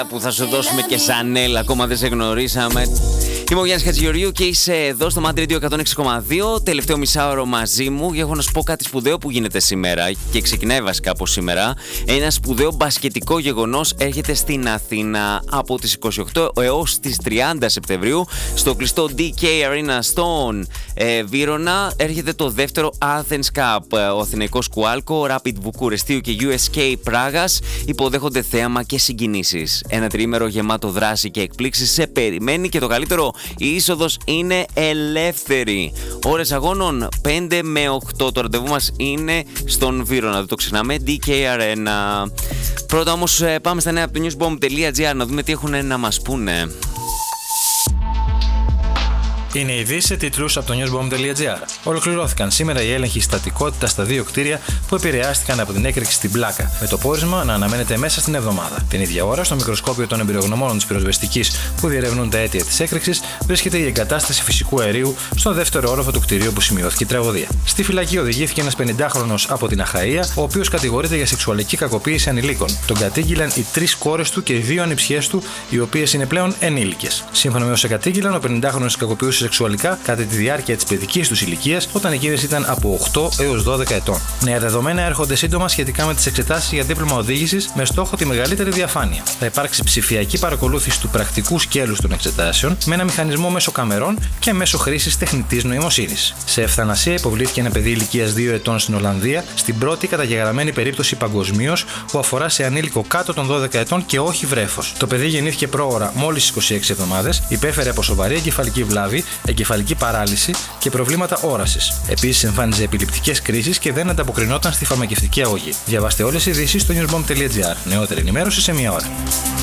που θα σου δώσουμε και Σανέλ, ακόμα δεν σε γνωρίσαμε. Είμαι ο Γιάννης Χατζηγεωργίου και είσαι εδώ στο Mad Radio 106,2. Τελευταίο μισάωρο μαζί μου. Έχω να σου πω κάτι σπουδαίο που γίνεται σήμερα και ξεκινάει βασικά από σήμερα. Ένα σπουδαίο μπασκετικό γεγονός έρχεται στην Αθήνα από τις 28 έως τις 30 Σεπτεμβρίου στο κλειστό DK Arena στον Βύρωνα. Έρχεται το δεύτερο Athens Cup. Ο Αθηναϊκός Κουάλκο, Rapid Βουκουρεστίου και USK Πράγας υποδέχονται θέαμα και συγκινήσεις. Ένα τριήμερο γεμάτο δράση και εκπλήξεις σε περιμένει και το καλύτερο, η είσοδος είναι ελεύθερη. Ώρες αγώνων 5 με 8. Το ραντεβού μας είναι στον Βύρωνα, δεν το ξεχνάμε, DK Arena. Πρώτα όμως πάμε στα νέα από το newsbomb.gr να δούμε τι έχουν να μας πούνε. Είναι ειδήσεις σε τίτλους από το newsbomb.gr. Ολοκληρώθηκαν σήμερα οι έλεγχοι στατικότητα στα δύο κτίρια που επηρεάστηκαν από την έκρηξη στην Πλάκα, με το πόρισμα να αναμένεται μέσα στην εβδομάδα. Την ίδια ώρα, στο μικροσκόπιο των εμπειρογνωμόνων της πυροσβεστικής που διερευνούν τα αίτια της έκρηξης, βρίσκεται η εγκατάσταση φυσικού αερίου στον δεύτερο όροφο του κτηρίου που σημειώθηκε η τραγωδία. Στη φυλακή οδηγήθηκε ένας 50χρονος από την Αχαΐα, ο οποίος κατηγορείται για σεξουαλική κακοποίηση ανηλίκων. Τον κατήγγειλαν οι 3 κόρες του και οι 2 ανιψιές του, οι οποίες είναι πλέον ενήλικες. Σύμφωνα με όσα κατήγγειλαν, ο 50χρονος κακοποιούσε σεξουαλικά κατά τη διάρκεια της παιδικής τους ηλικίας, όταν εκείνες ήταν από 8 έως 12 ετών. Νέα δεδομένα έρχονται σύντομα σχετικά με τις εξετάσεις για δίπλωμα οδήγησης με στόχο τη μεγαλύτερη διαφάνεια. Θα υπάρξει ψηφιακή παρακολούθηση του πρακτικού σκέλους των εξετάσεων με ένα μηχανισμό μέσω καμερών και μέσω χρήσης τεχνητής νοημοσύνης. Σε ευθανασία υποβλήθηκε ένα παιδί ηλικίας 2 ετών στην Ολλανδία, στην πρώτη καταγεγραμμένη περίπτωση παγκοσμίως που αφορά σε ανήλικο κάτω των 12 ετών και όχι βρέφος. Το παιδί γεννήθηκε πρόωρα μόλις 26 εβδομάδες, υπέφερε από σοβαρή εγκεφαλική βλάβη, εγκεφαλική παράλυση και προβλήματα όρασης. Επίσης εμφάνιζε επιληπτικές κρίσεις και δεν ανταποκρινόταν στη φαρμακευτική αγωγή. Διαβάστε όλες τις ειδήσεις στο newsbomb.gr. Νεότερη ενημέρωση σε μία ώρα.